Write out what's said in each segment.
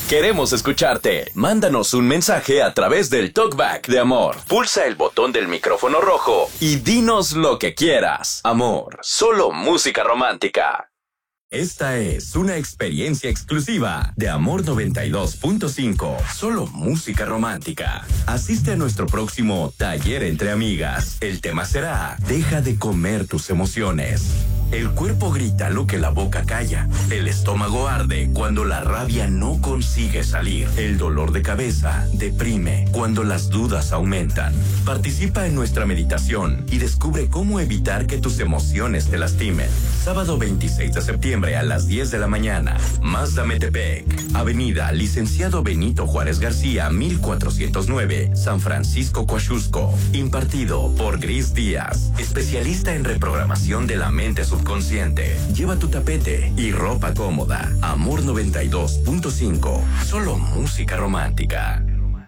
Queremos escucharte. Mándanos un mensaje a través del TalkBack de Amor. Pulsa el botón del micrófono rojo y dinos lo que quieras. Amor, solo música romántica. Esta es una experiencia exclusiva de Amor 92.5. Solo música romántica. Asiste a nuestro próximo taller entre amigas. El tema será: deja de comer tus emociones. El cuerpo grita lo que la boca calla. El estómago arde cuando la rabia no consigue salir. El dolor de cabeza deprime cuando las dudas aumentan. Participa en nuestra meditación y descubre cómo evitar que tus emociones te lastimen. Sábado 26 de septiembre a las 10 de la mañana. Mazda Metepec. Avenida Licenciado Benito Juárez García, 1409, San Francisco, Coaxusco. Impartido por Gris Díaz, especialista en reprogramación de la mente subconsciente. Lleva tu tapete y ropa cómoda. Amor 92.5. Solo música romántica.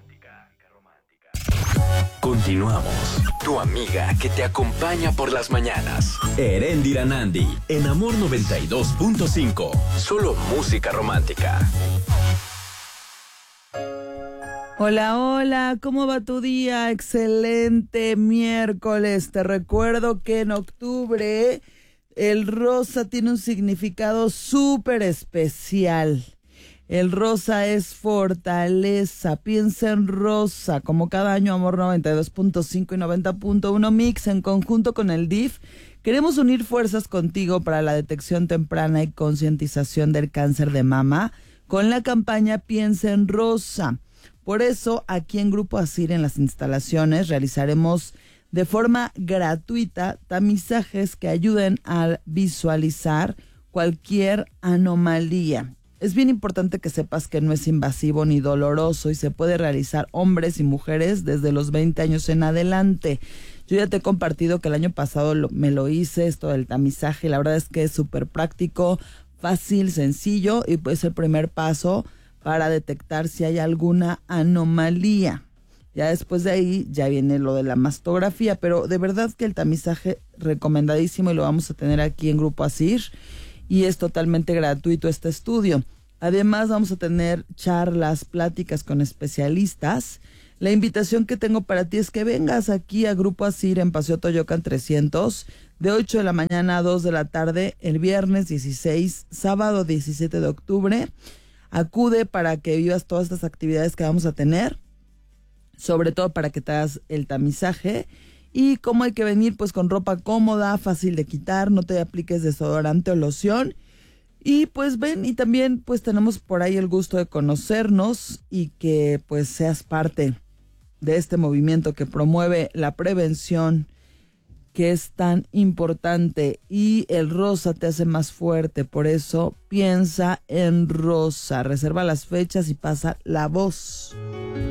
Continuamos. Tu amiga que te acompaña por las mañanas. Erendira Nandi en Amor 92.5. Solo música romántica. Hola, hola, ¿cómo va tu día? Excelente miércoles. Te recuerdo que en octubre el rosa tiene un significado súper especial. El rosa es fortaleza. Piensa en rosa. Como cada año, Amor 92.5 y 90.1 Mix, en conjunto con el DIF, queremos unir fuerzas contigo para la detección temprana y concientización del cáncer de mama con la campaña Piensa en Rosa. Por eso, aquí en Grupo Asir, en las instalaciones, realizaremos de forma gratuita tamizajes que ayuden a visualizar cualquier anomalía. Es bien importante que sepas que no es invasivo ni doloroso y se puede realizar hombres y mujeres desde los 20 años en adelante. Yo ya te he compartido que el año pasado me lo hice, esto del tamizaje, y la verdad es que es súper práctico, fácil, sencillo, y pues el primer paso para detectar si hay alguna anomalía. Ya después de ahí ya viene lo de la mastografía, pero de verdad que el tamizaje recomendadísimo y lo vamos a tener aquí en Grupo Asir. Y es totalmente gratuito este estudio. Además vamos a tener charlas, pláticas con especialistas. La invitación que tengo para ti es que vengas aquí a Grupo Asir en Paseo Toyocan 300 de 8 de la mañana a 2 de la tarde el viernes 16, sábado 17 de octubre. Acude para que vivas todas estas actividades que vamos a tener, sobre todo para que te hagas el tamizaje. Y cómo hay que venir, pues con ropa cómoda, fácil de quitar, no te apliques desodorante o loción. Y pues ven, y también pues tenemos por ahí el gusto de conocernos y que pues seas parte de este movimiento que promueve la prevención, que es tan importante, y el rosa te hace más fuerte. Por eso piensa en rosa, reserva las fechas y pasa la voz.